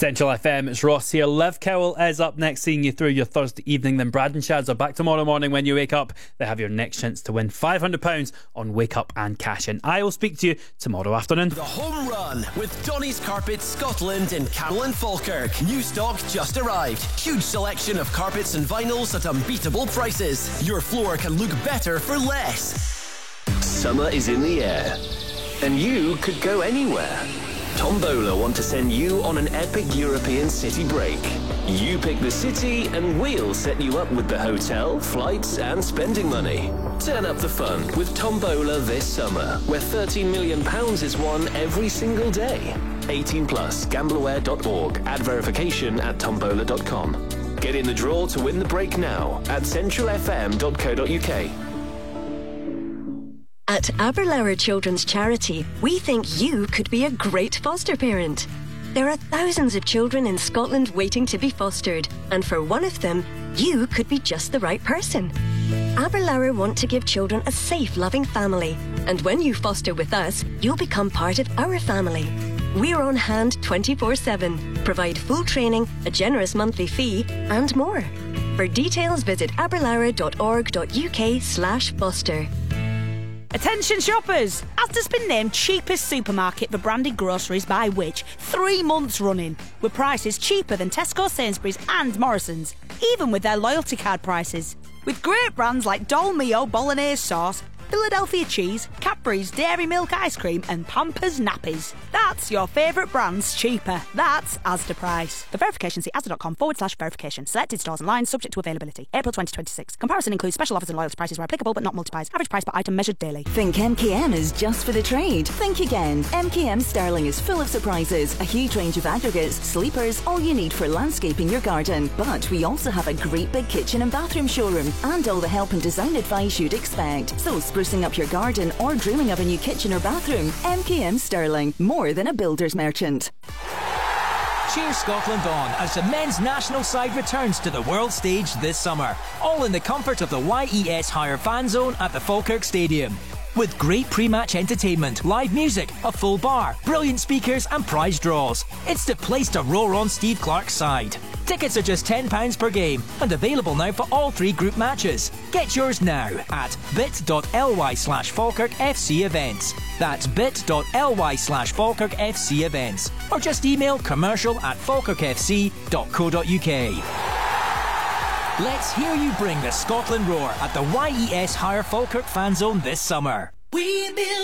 Central FM, it's Ross here. Liv Cowell is up next, seeing you through your Thursday evening. Then Brad and Shads are back tomorrow morning when you wake up. They have your next chance to win £500 on Wake Up and Cash In. I will speak to you tomorrow afternoon. The Home Run with Donny's Carpets Scotland in Carroll and Falkirk. New stock just arrived. Huge selection of carpets and vinyls at unbeatable prices. Your floor can look better for less. Summer is in the air, and you could go anywhere. Tombola want to send you on an epic European city break. You pick the city and we'll set you up with the hotel, flights and spending money. Turn up the fun with Tombola this summer, where £13 million is won every single day. 18 plus, gambleaware.org. Add verification at tombola.com. Get in the draw to win the break now at centralfm.co.uk. At Aberlour Children's Charity, we think you could be a great foster parent. There are thousands of children in Scotland waiting to be fostered, and for one of them, you could be just the right person. Aberlour want to give children a safe, loving family, and when you foster with us, you'll become part of our family. We're on hand 24/7, provide full training, a generous monthly fee, and more. For details, visit aberlour.org.uk/foster. Attention shoppers! Asda's been named cheapest supermarket for branded groceries by Which 3 months running, with prices cheaper than Tesco, Sainsbury's and Morrison's, even with their loyalty card prices. With great brands like Dolmio Bolognese sauce, Philadelphia cheese, Cadbury's Dairy Milk ice cream and Pampers nappies. That's your favourite brands cheaper. That's Asda price. For verification, see asda.com/verification. Selected stores and lines subject to availability. April 2026. Comparison includes special offers and loyalty prices where applicable but not multiplies. Average price per item measured daily. Think MKM is just for the trade? Think again. MKM Sterling is full of surprises. A huge range of aggregates, sleepers, all you need for landscaping your garden. But we also have a great big kitchen and bathroom showroom and all the help and design advice you'd expect. So sprucing up your garden or dreaming of a new kitchen or bathroom, MKM Sterling, more than a builder's merchant. Cheer Scotland on as the men's national side returns to the world stage this summer, all in the comfort of the YES Hire fan zone at the Falkirk Stadium. With great pre-match entertainment, live music, a full bar, brilliant speakers and prize draws. It's the place to roar on Steve Clarke's side. Tickets are just £10 per game and available now for all 3 group matches. Get yours now at bit.ly/FalkirkFC events. That's bit.ly/FalkirkFC events. Or just email commercial@falkirkfc.co.uk. Let's hear you bring the Scotland roar at the YES Hire Falkirk fan zone this summer.